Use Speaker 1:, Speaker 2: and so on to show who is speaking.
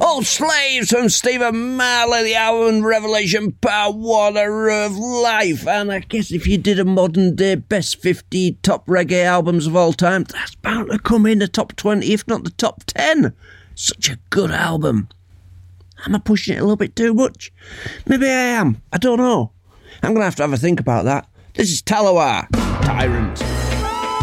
Speaker 1: Old Slaves from Stephen Marley, the album Revelation Part Water of Life. And I guess if you did a modern day best 50 top reggae albums of all time, that's bound to come in the top 20, if not the top 10. Such a good album. Am I pushing it a little bit too much? Maybe I am. I don't know. I'm going to have a think about that. This is Talawar, Tyrant.